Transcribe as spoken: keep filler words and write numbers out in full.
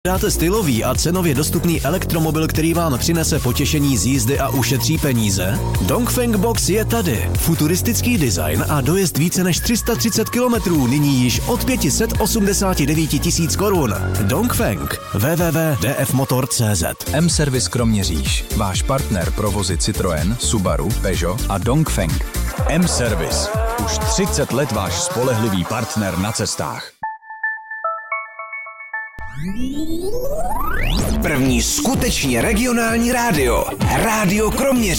Dáte stylový a cenově dostupný elektromobil, který vám přinese potěšení z jízdy a ušetří peníze? Dongfeng Box je tady. Futuristický design a dojezd více než tři sta třicet kilometrů, nyní již od pět set osmdesát devět tisíc korun. Dongfeng. w w w tečka d f motor tečka c z. M-Service Kroměříž. Váš partner pro vozy Citroën, Subaru, Peugeot a Dongfeng. M-Service. Už třicet let váš spolehlivý partner na cestách. První skutečně regionální rádio. Rádio Kroměříž.